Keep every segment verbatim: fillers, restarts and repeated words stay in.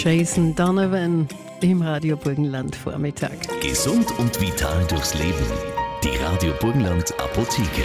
Jason Donovan im Radio Burgenland Vormittag. Gesund und vital durchs Leben. Die Radio Burgenland Apotheke.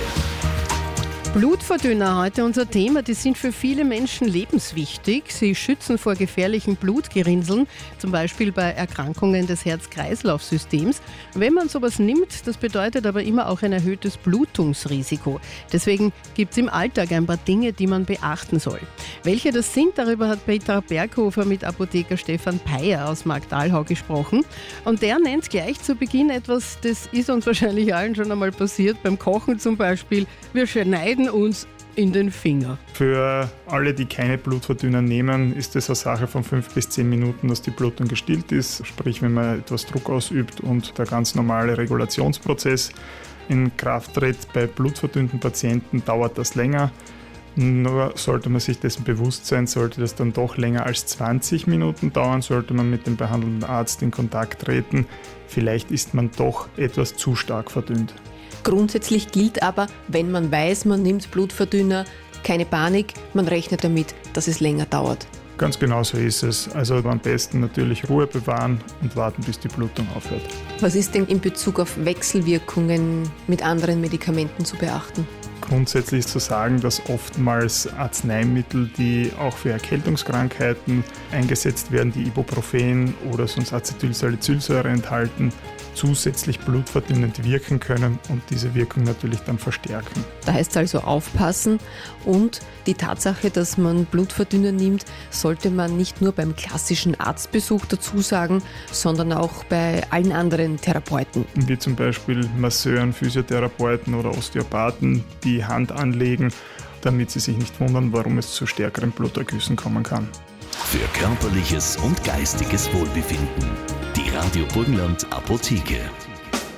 Blutverdünner, heute unser Thema. Die sind für viele Menschen lebenswichtig. Sie schützen vor gefährlichen Blutgerinnseln, zum Beispiel bei Erkrankungen des Herz-Kreislauf-Systems. Wenn man sowas nimmt, das bedeutet aber immer auch ein erhöhtes Blutungsrisiko. Deswegen gibt es im Alltag ein paar Dinge, die man beachten soll. Welche das sind, darüber hat Petra Berghofer mit Apotheker Stefan Peyer aus Marktalhau gesprochen. Und der nennt gleich zu Beginn etwas, das ist uns wahrscheinlich allen schon einmal passiert, beim Kochen zum Beispiel. Wir schneiden uns in den Finger. Für alle, die keine Blutverdünner nehmen, ist es eine Sache von fünf bis zehn Minuten, dass die Blutung gestillt ist. Sprich, wenn man etwas Druck ausübt und der ganz normale Regulationsprozess in Kraft tritt. Bei blutverdünnten Patienten dauert das länger. Nur sollte man sich dessen bewusst sein, sollte das dann doch länger als zwanzig Minuten dauern, sollte man mit dem behandelnden Arzt in Kontakt treten. Vielleicht ist man doch etwas zu stark verdünnt. Grundsätzlich gilt aber, wenn man weiß, man nimmt Blutverdünner, keine Panik, man rechnet damit, dass es länger dauert. Ganz genau so ist es. Also am besten natürlich Ruhe bewahren und warten, bis die Blutung aufhört. Was ist denn in Bezug auf Wechselwirkungen mit anderen Medikamenten zu beachten? Grundsätzlich ist zu sagen, dass oftmals Arzneimittel, die auch für Erkältungskrankheiten eingesetzt werden, die Ibuprofen oder sonst Acetylsalicylsäure enthalten, zusätzlich blutverdünnend wirken können und diese Wirkung natürlich dann verstärken. Da heißt es also aufpassen und die Tatsache, dass man Blutverdünner nimmt, sollte man nicht nur beim klassischen Arztbesuch dazu sagen, sondern auch bei allen anderen Therapeuten. Wie zum Beispiel Masseuren, Physiotherapeuten oder Osteopathen, die Hand anlegen, damit sie sich nicht wundern, warum es zu stärkeren Blutergüssen kommen kann. Für körperliches und geistiges Wohlbefinden. Die Radio Burgenland Apotheke.